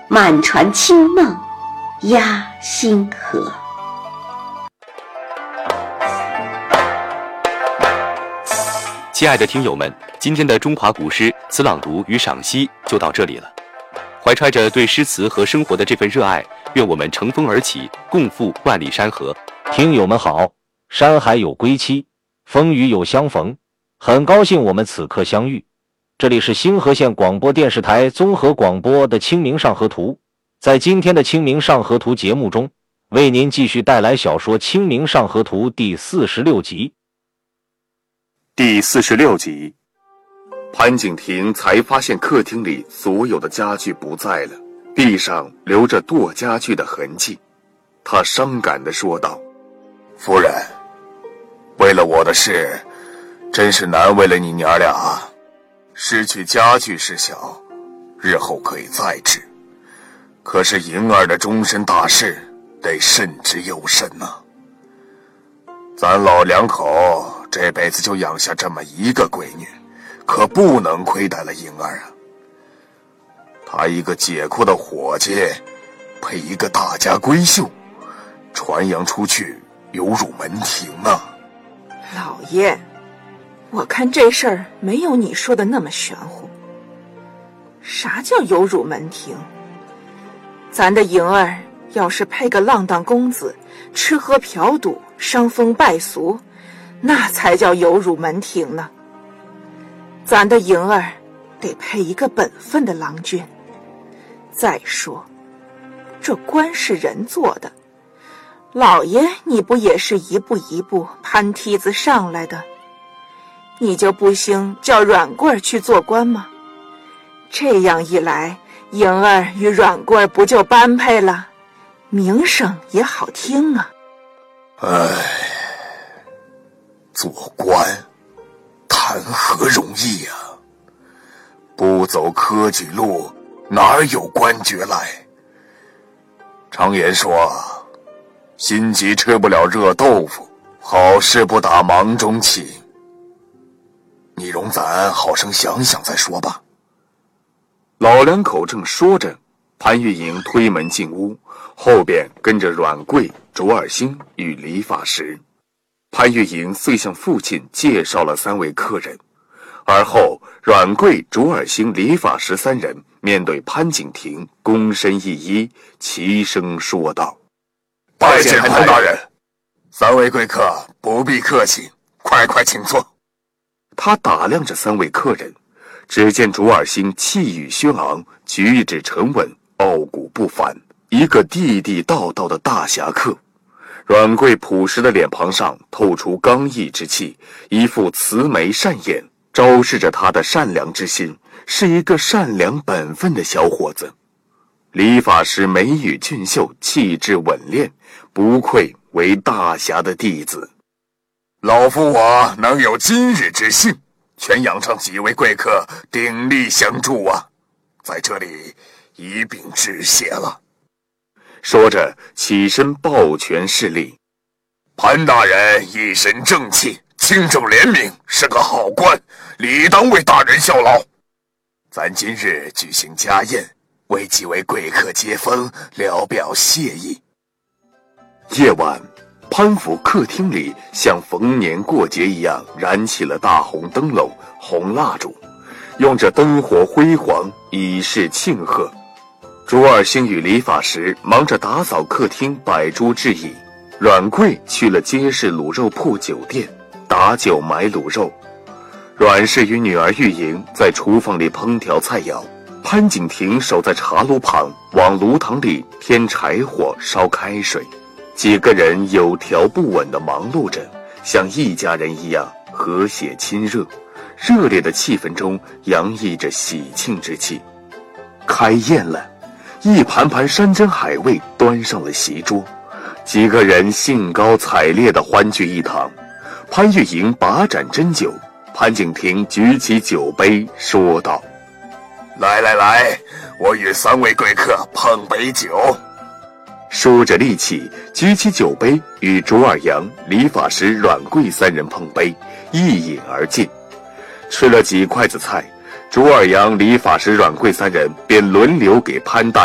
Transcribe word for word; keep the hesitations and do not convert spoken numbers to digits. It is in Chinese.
满船清梦压星河。 亲爱的听友们，今天的中华古诗词朗读与赏析就到这里了。怀揣着对诗词和生活的这份热爱，愿我们乘风而起，共赴万里山河。 听友们好，山海有归期，风雨有相逢，很高兴我们此刻相遇。这里是星河县广播电视台综合广播的清明上河图。在今天的清明上河图节目中，为您继续带来小说《清明上河图》第四十六集。 第四十六集，潘景亭才发现客厅里所有的家具不在了，地上留着剁家具的痕迹。他伤感地说道：夫人，为了我的事，真是难为了你娘俩啊。失去家具是小，日后可以再治，可是莹儿的终身大事得慎之又慎呐、啊。咱老两口这辈子就养下这么一个闺女，可不能亏待了莹儿啊。她一个解雇的伙计，配一个大家闺秀，传扬出去犹辱门庭啊。 老爷，我看这事儿没有你说的那么玄乎。啥叫犹辱门庭？咱的莹儿要是配个浪荡公子，吃喝嫖赌，伤风败俗，那才叫犹辱门庭呢。咱的莹儿得配一个本分的郎君。再说，这官是人做的，老爷你不也是一步一步攀梯子上来的？你就不兴叫软棍去做官吗？这样一来，莹儿与软棍不就般配了，名声也好听啊。 唉，做官谈何容易呀、啊！不走科举路，哪有官爵来？常言说，心急吃不了热豆腐，好事不打忙中起。你容咱好生想想再说吧。老两口正说着，潘玉莹推门进屋，后边跟着阮贵、卓尔兴与李法师。潘玉莹遂向父亲介绍了三位客人，而后阮贵、卓尔兴、李法师三人面对潘景亭躬身一揖，齐声说道：拜见潘大人。三位贵客不必客气，快快请坐。他打量着三位客人，只见卓尔兴气宇轩昂，举止沉稳，傲骨不凡，一个地地道道的大侠客。阮贵朴实的脸庞上透出刚毅之气，一副慈眉善眼，昭示着他的善良之心，是一个善良本分的小伙子。李法师眉宇俊秀，气质稳练，不愧为大侠的弟子。老夫我能有今日之幸，全仰仗几位贵客鼎力相助啊，在这里一并致谢了。说着起身抱拳施礼。潘大人一身正气，清正廉明，是个好官，理当为大人效劳。咱今日举行家宴，为几位贵客接风，聊表谢意。夜晚，潘府客厅里像逢年过节一样燃起了大红灯笼、红蜡烛，用着灯火辉煌，以示庆贺。卓尔兴与李法师忙着打扫客厅摆诸置椅，阮贵去了街市卤肉铺酒店打酒买卤肉，阮氏与女儿玉莹在厨房里烹调菜肴，潘景亭守在茶炉旁往炉膛里添柴火烧开水。几个人有条不紊地忙碌着，像一家人一样和谐亲热，热烈的气氛中洋溢着喜庆之气。开宴了，一盘盘山珍海味端上了席桌，几个人兴高采烈地欢聚一堂。潘玉莹把盏斟酒，潘景亭举起酒杯说道：来来来，我与三位贵客碰杯酒。说着立起，举起酒杯，与卓尔阳、李法师、阮贵三人碰杯，一饮而尽。吃了几筷子菜，卓尔阳、李法师、阮贵三人便轮流给潘大